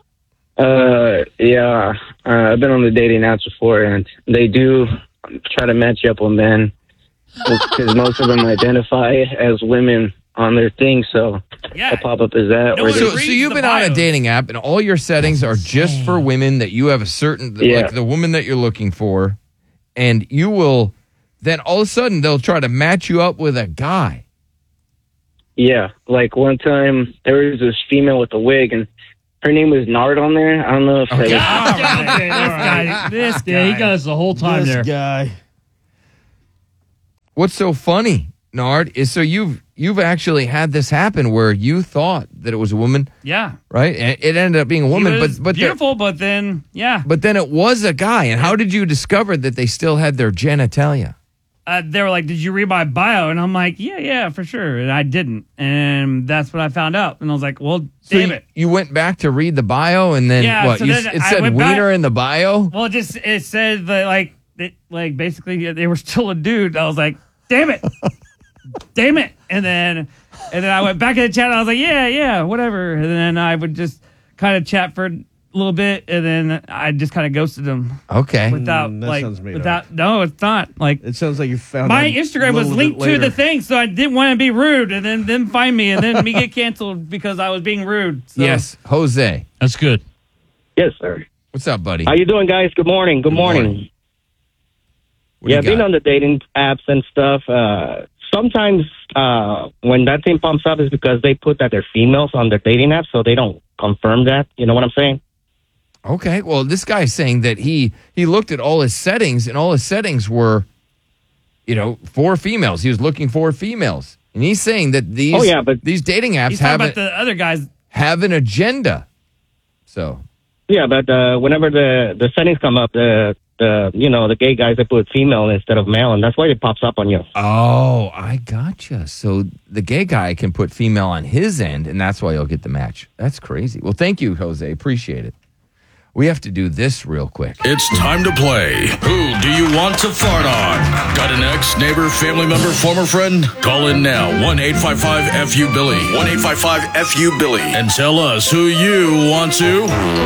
Uh, yeah, uh, I've been on the dating apps before, and they do try to match you up with men because most of them identify as women on their thing, so Yeah. they pop up as that. No or one they- So, reads so you've the been on a bios. dating app, and all your settings are just for women that you have a certain, Yeah. like the woman that you're looking for, and you will. Then all of a sudden they'll try to match you up with a guy. yeah, like one time there was this female with a wig, and her name was Nard on there. I don't know if Okay. they, All right, this guy, this guy. Yeah, he got us the whole time this there. guy. What's so funny, Nard, is so you've you've actually had this happen where you thought that it was a woman, Yeah. right? And it ended up being a woman, He was but but the- beautiful, but then yeah, but then it was a guy. And how did you discover that they still had their genitalia? uh, they were like, "Did you read my bio?" And I'm like, "Yeah, yeah, for sure." And I didn't, and that's what I found out. And I was like, "Well, So damn you, it." you went back to read the bio, and then Yeah, what? so You, then s- it I said went wiener back- in the bio. Well, it just it said that like it, like basically they were still a dude. I was like, "Damn it, damn it!" And then and then I went back in the chat. And I was like, "Yeah, yeah, whatever." And then I would just kind of chat for a little bit, and then I just kind of ghosted them. Okay. Without Mm, that like sounds made without no, it's not like It sounds like you found my out a Instagram was little linked bit to later. the thing, so I didn't want to be rude, and then them find me, and then me get canceled because I was being rude. So. Yes, Jose. That's good. yes, sir. What's up, buddy? How you doing, guys? Good morning. Good, Good morning. morning. What do Yeah, you being got? on the dating apps and stuff. Uh, sometimes uh, when that thing pumps up is because they put that they're females on their dating app, so they don't confirm that. You know what I'm saying? Okay, well, this guy's saying that he he looked at all his settings, and all his settings were, you know, for females. He was looking for females, and he's saying that these Oh, yeah, but- these dating apps He's talking have about a, the other guys. have an agenda. So Yeah, but uh, whenever the the settings come up, the the you know the gay guys they put female instead of male, and that's why it pops up on you. oh, I gotcha. So the gay guy can put female on his end, and that's why he'll get the match. That's crazy. Well, thank you, Jose. Appreciate it. We have to do this real quick. It's time to play. Who do you want to fart on? Got an ex, neighbor, family member, former friend? Call in now. one eight five five F U Billy. one eight five five F U Billy. And tell us who you want to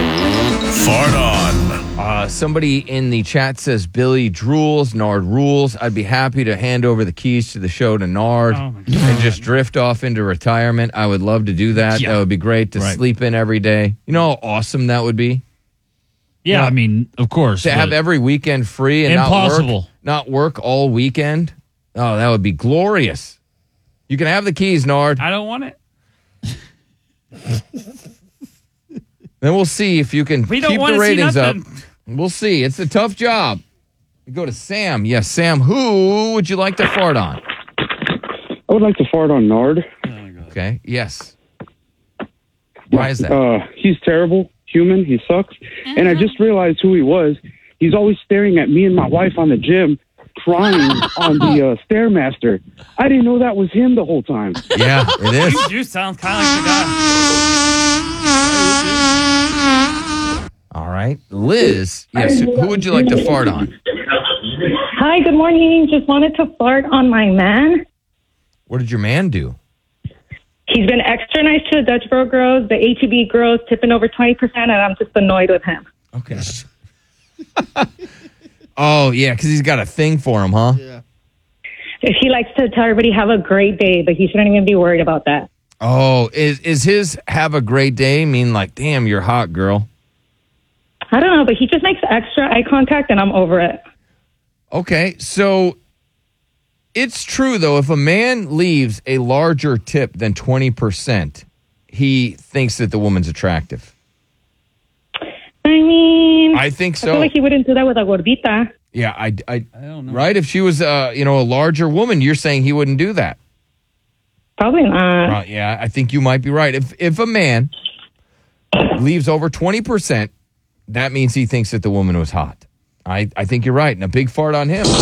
fart on. Uh, somebody in the chat says Billy drools, Nard rules. I'd be happy to hand over the keys to the show to Nard Oh, my and just drift off into retirement. I would love to do that. Yeah. That would be great to Right. sleep in every day. You know how awesome that would be? Yeah, Yeah. I mean, of course. To have but- every weekend free and not Impossible. work, not work all weekend. Oh, that would be glorious. You can have the keys, Nard. I don't want it. Then we'll see if you can We don't keep wanna the see ratings up. nothing. We'll see. It's a tough job. We go to Sam. Yes, Sam. Who would you like to fart on? I would like to fart on Nard. Okay. Yes. Why is that? Uh, he's terrible, human. He sucks. And I just realized who he was. He's always staring at me and my wife on the gym, crying on the uh, Stairmaster. I didn't know that was him the whole time. Yeah, it is. You do sound kind of like the guy. All right. Liz, yes. Who would you like to fart on? Hi, good morning. Just wanted to fart on my man. What did your man do? He's been extra nice to the Dutch Bro girls, the H E B girls, tipping over twenty percent, and I'm just annoyed with him. Okay. Oh, yeah, because he's got a thing for him, huh? Yeah. He likes to tell everybody have a great day, but he shouldn't even be worried about that. Oh, is is his have a great day mean like, damn, you're hot, girl? I don't know, but he just makes extra eye contact, and I'm over it. Okay, so it's true, though, if a man leaves a larger tip than twenty percent, he thinks that the woman's attractive. I mean, I think I so. feel like he wouldn't do that with a gordita. Yeah, I, I, I don't know. Right? If she was, uh, you know, a larger woman, you're saying he wouldn't do that. Probably not. Uh, yeah, I think you might be right. If if a man leaves over twenty percent, that means he thinks that the woman was hot. I, I think you're right. And a big fart on him.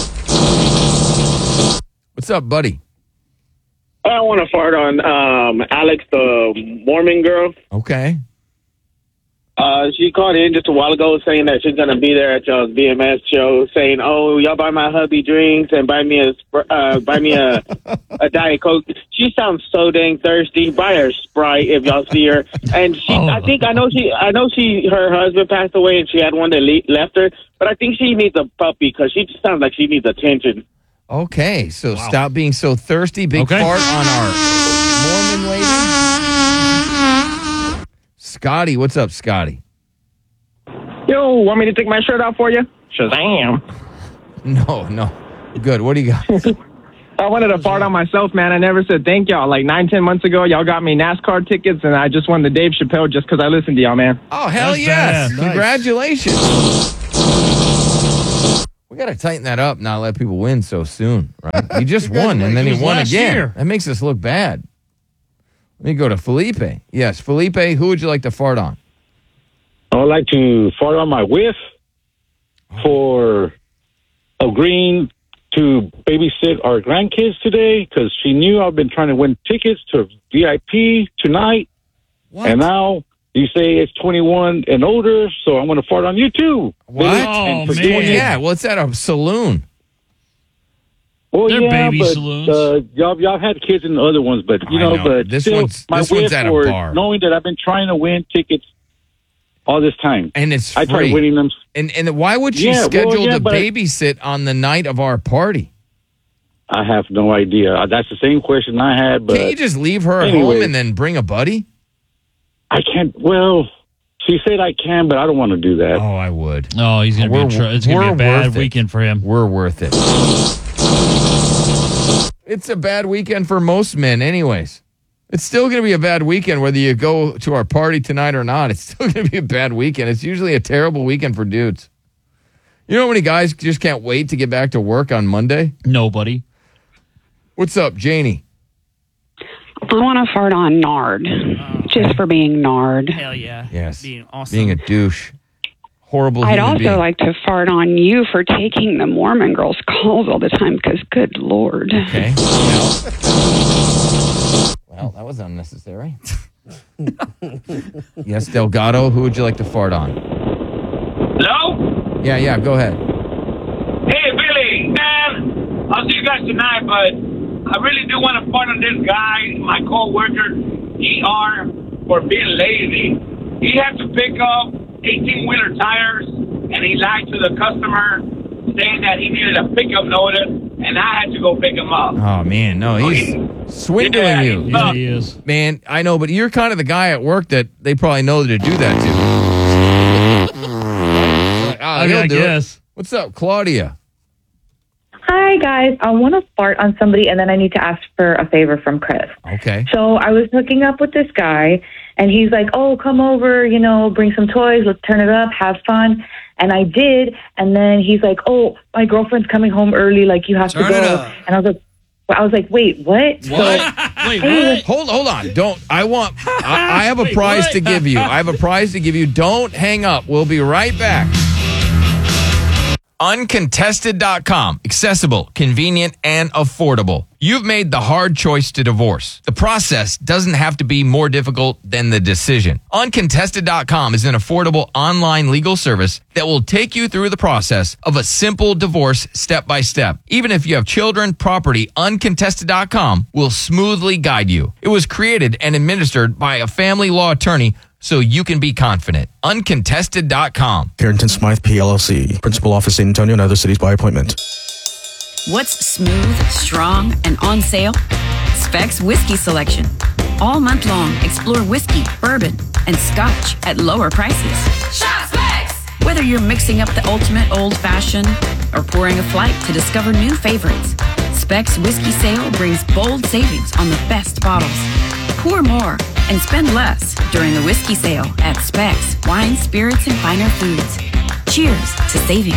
What's up, buddy? I want to fart on um, Alex, the Mormon girl. Okay. Uh, she called in just a while ago saying that she's going to be there at y'all's B M S show, saying, "Oh, y'all buy my hubby drinks and buy me a Spr- uh, buy me a a Diet Coke." She sounds so dang thirsty. Buy her Sprite if y'all see her. And she, Oh. I think I know she, I know she, her husband passed away and she had one that le- left her. But I think she needs a puppy because she just sounds like she needs attention. Okay, so stop being so thirsty. Big Okay. fart on our Mormon lady. Scotty, what's up, Scotty? Yo, want me to take my shirt off for you? Shazam! No, no. Good. What do you got? I wanted to fart on myself, man. I never said thank y'all. Like nine, ten months ago, y'all got me NASCAR tickets, and I just won the Dave Chappelle just because I listened to y'all, man. Oh, hell That's yes. badass. Congratulations. We got to tighten that up, not let people win so soon, right? He just won, and then he It was won last again. year. That makes us look bad. Let me go to Felipe. Yes, Felipe, who would you like to fart on? I would like to fart on my whiff for agreeing to babysit our grandkids today because she knew I've been trying to win tickets to V I P tonight. What? And now you say it's twenty-one and older, so I'm going to fart on you too. What? And for doing it- Yeah, well, it's at a saloon. Well, They're yeah, baby but saloons. uh, y'all, y'all had kids in the other ones, but you I know, know. but This still, one's- my this one's whiff at a for bar. knowing that I've been trying to win tickets all this time, and it's I tried free. winning them. And and why would she Yeah, well, schedule yeah, to but I- babysit on the night of our party? I have no idea. Uh, That's the same question I had, but Can't you just leave her at anyway. home and then bring a buddy? I can't. Well, she said I can, but I don't want to do that. Oh, I would. Oh, he's gonna We're- be. A tr- it's gonna be we're a bad worth it. weekend for him. We're worth it. It's a bad weekend for most men, anyways. It's still going to be a bad weekend whether you go to our party tonight or not. It's still going to be a bad weekend. It's usually a terrible weekend for dudes. You know how many guys just can't wait to get back to work on Monday? Nobody. What's up, Janie? I want to fart on Nard, just for being Nard. Hell yeah. Yes. Being awesome. Being a douche. Horrible I'd human also being. like to fart on you for taking the Mormon girls' calls all the time, because good Lord. Okay. Well, well, that was unnecessary. Yes, Delgado, who would you like to fart on? Hello? Yeah, yeah, go ahead. Hey, Billy, man, I'll see you guys tonight, but I really do want to fart on this guy, my co-worker, E R, for being lazy. He had to pick up eighteen-wheeler tires, and he lied to the customer, saying that he needed a pickup notice, and I had to go pick him up. Oh, man, no, he's swindling Yeah, you. he's Yeah, he is. Man, I know, but you're kind of the guy at work that they probably know to do that to. Like, ah, I mean, he'll I do it. guess. What's up, Claudia? Hi, guys. I want to fart on somebody, and then I need to ask for a favor from Chris. Okay. So I was hooking up with this guy, and he's like, oh, come over, you know, bring some toys, let's turn it up, have fun. And I did, and then he's like, oh, my girlfriend's coming home early, like, you have Turn to it go. up. And I was like, I was like, wait, what? What? Wait, what? Hold, hold on. Don't. I want. I, I have a Wait, prize what? to give you. I have a prize to give you. Don't hang up. We'll be right back. Uncontested dot com. Accessible, convenient, and affordable. You've made the hard choice to divorce. The process doesn't have to be more difficult than the decision. Uncontested dot com is an affordable online legal service that will take you through the process of a simple divorce step by step. Even if you have children, property, Uncontested dot com will smoothly guide you. It was created and administered by a family law attorney so you can be confident. Uncontested dot com. Carrington Smythe, P L L C. Principal Office, San Antonio, and other cities by appointment. What's smooth, strong, and on sale? Specs Whiskey Selection. All month long, explore whiskey, bourbon, and scotch at lower prices. Shop Specs! Whether you're mixing up the ultimate old-fashioned or pouring a flight to discover new favorites, Specs Whiskey Sale brings bold savings on the best bottles. Pour more and spend less during the whiskey sale at Specs Wine, Spirits, and Finer Foods. Cheers to savings.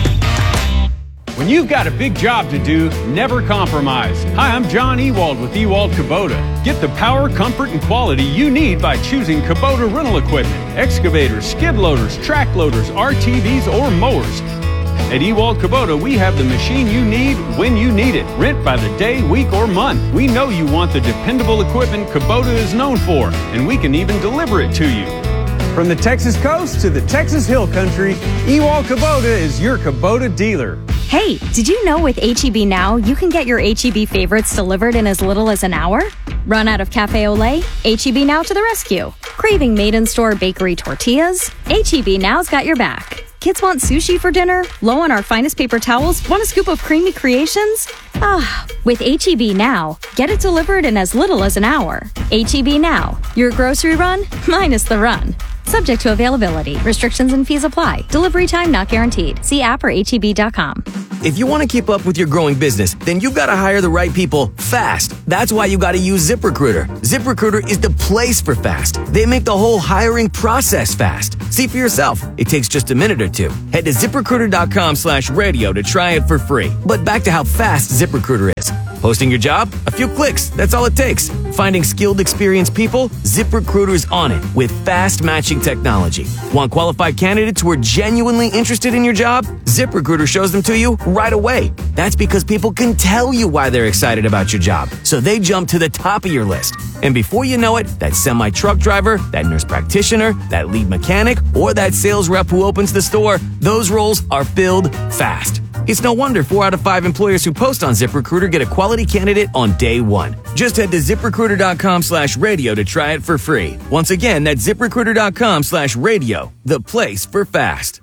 When you've got a big job to do, never compromise. Hi, I'm John Ewald with Ewald Kubota. Get the power, comfort, and quality you need by choosing Kubota rental equipment. Excavators, skid loaders, track loaders, R T Vs, or mowers. At Ewald Kubota, we have the machine you need when you need it. Rent by the day, week, or month. We know you want the dependable equipment Kubota is known for, and we can even deliver it to you. From the Texas coast to the Texas Hill Country, Ewald Kubota is your Kubota dealer. Hey, did you know with H E B Now, you can get your H E B favorites delivered in as little as an hour? Run out of Cafe Olay? H E B Now to the rescue. Craving made-in-store bakery tortillas? H E B Now's got your back. Kids want sushi for dinner? Low on our finest paper towels? Want a scoop of creamy creations? Ah, with H E B Now, get it delivered in as little as an hour. H E B Now, your grocery run minus the run. Subject to availability. Restrictions and fees apply. Delivery time not guaranteed. See app or H E B dot com. If you want to keep up with your growing business, then you've got to hire the right people fast. That's why you got to use ZipRecruiter. ZipRecruiter is the place for fast. They make the whole hiring process fast. See for yourself. It takes just a minute or two. Head to ZipRecruiter.com slash radio to try it for free. But back to how fast ZipRecruiter is. Posting your job? A few clicks. That's all it takes. Finding skilled, experienced people? ZipRecruiter's on it with fast matching technology. Want qualified candidates who are genuinely interested in your job? ZipRecruiter shows them to you right away. That's because people can tell you why they're excited about your job, so they jump to the top of your list. And before you know it, that semi-truck driver, that nurse practitioner, that lead mechanic, or that sales rep who opens the store, those roles are filled fast. It's no wonder four out of five employers who post on ZipRecruiter get a quality candidate on day one. Just head to ZipRecruiter.com slash radio to try it for free. Once again, that's ZipRecruiter.com slash radio, the place for fast.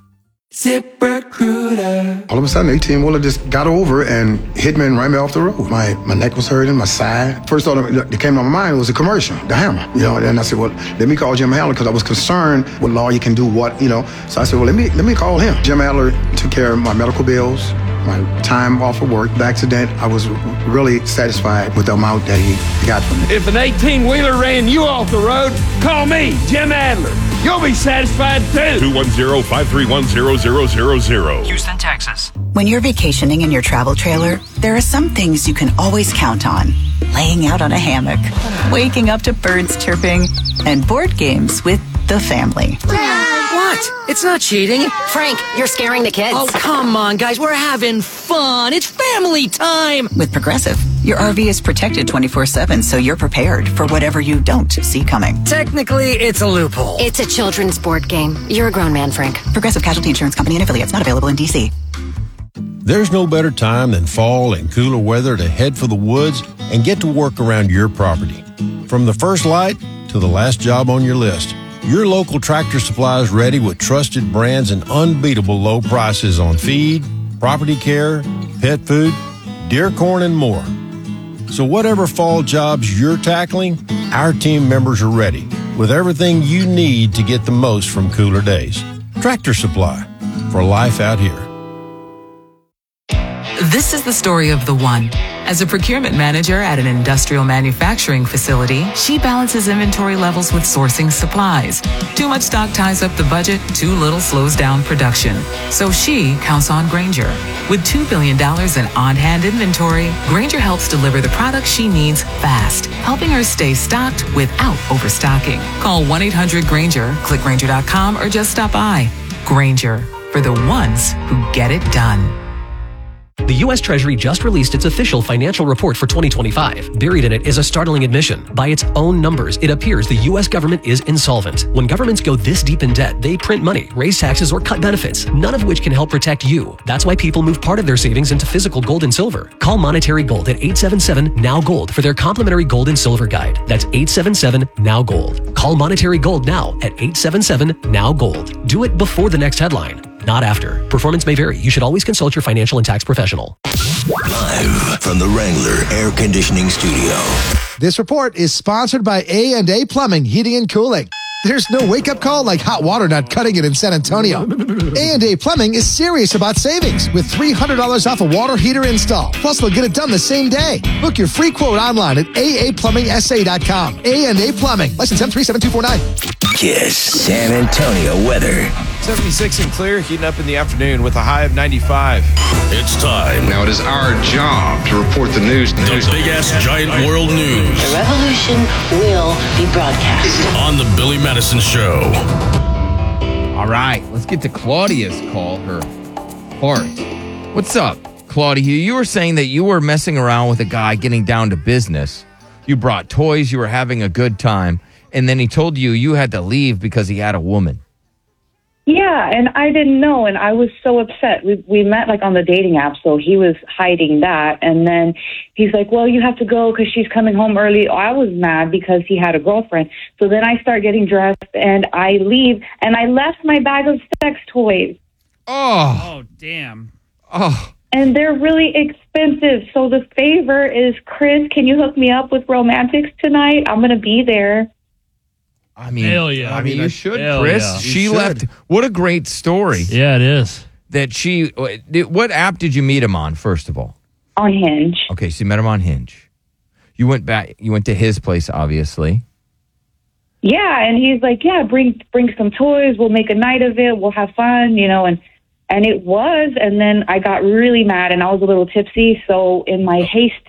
ZipRecruiter. All of a sudden, eighteen-wheeler just got over and hit me and ran me off the road. My my neck was hurting, my side. First thought that came to my mind was a commercial, the Hammer. You know, and I said, well, let me call Jim Adler because I was concerned what lawyer can do what, you know. So I said, well, let me let me call him. Jim Adler took care of my medical bills, my time off of work. The accident, I was really satisfied with the amount that he got from me. If an eighteen-wheeler ran you off the road, call me, Jim Adler. You'll be satisfied too. two one zero, five three one, zero zero zero zero. Houston, Texas. When you're vacationing in your travel trailer, there are some things you can always count on. Laying out on a hammock, waking up to birds chirping, and board games with the family. What? It's not cheating. Frank, you're scaring the kids. Oh, come on, guys. We're having fun. It's family time. With Progressive, your R V is protected twenty-four seven, so you're prepared for whatever you don't see coming. Technically, it's a loophole. It's a children's board game. You're a grown man, Frank. Progressive Casualty Insurance Company and affiliates, not available in D C. There's no better time than fall and cooler weather to head for the woods and get to work around your property. From the first light to the last job on your list, your local Tractor Supply is ready with trusted brands and unbeatable low prices on feed, property care, pet food, deer corn, and more. So whatever fall jobs you're tackling, our team members are ready with everything you need to get the most from cooler days. Tractor Supply, for life out here. This is the story of the one. As a procurement manager at an industrial manufacturing facility, she balances inventory levels with sourcing supplies. Too much stock ties up the budget, too little slows down production. So she counts on Grainger. With two billion dollars in on-hand inventory, Grainger helps deliver the products she needs fast, helping her stay stocked without overstocking. Call one eight hundred Grainger, click Grainger dot com, or just stop by. Grainger, for the ones who get it done. The U S Treasury just released its official financial report for twenty twenty-five. Buried in it is a startling admission. By its own numbers, it appears the U S government is insolvent. When governments go this deep in debt, they print money, raise taxes, or cut benefits, none of which can help protect you. That's why people move part of their savings into physical gold and silver. Call Monetary Gold at eight seven seven, N O W Gold for their complimentary gold and silver guide. That's eight seven seven, N O W Gold. Call Monetary Gold now at eight seven seven, N O W Gold. Do it before the next headline, not after. Performance may vary. You should always consult your financial and tax professional. Live from the Wrangler Air Conditioning Studio. This report is sponsored by A and A Plumbing, Heating and Cooling. There's no wake-up call like hot water not cutting it in San Antonio. A and A Plumbing is serious about savings with three hundred dollars off a water heater install. Plus, they'll get it done the same day. Book your free quote online at A A plumbing S A dot com. A and A Plumbing. License M three seven two four nine. Kiss San Antonio weather. seventy-six and clear, heating up in the afternoon with a high of ninety-five. It's time. Now it is our job to report the news. The news. big ass giant world news. The revolution will be broadcast on the Billy Madison Show. All right, let's get to Claudia's call, her heart. What's up, Claudia? You were saying that you were messing around with a guy getting down to business. You brought toys, you were having a good time, and then he told you you had to leave because he had a woman. Yeah, and I didn't know, and I was so upset. We we met like on the dating app, so he was hiding that, and then he's like, "Well, you have to go because she's coming home early." I was mad because he had a girlfriend. So then I start getting dressed, and I leave, and I left my bag of sex toys. Oh, oh, damn. Oh, and they're really expensive. So the favor is, Chris, can you hook me up with Romantics tonight? I'm gonna be there. I mean, Hell yeah. I mean, you should, Hell Chris. yeah. She You should. left. What a great story. Yeah, it is. that she, what app did you meet him on, first of all? On Hinge. Okay, so you met him on Hinge. You went back, you went to his place, obviously. Yeah, and he's like, yeah, bring bring some toys. We'll make a night of it. We'll have fun, you know, and and it was. And then I got really mad, and I was a little tipsy. So in my haste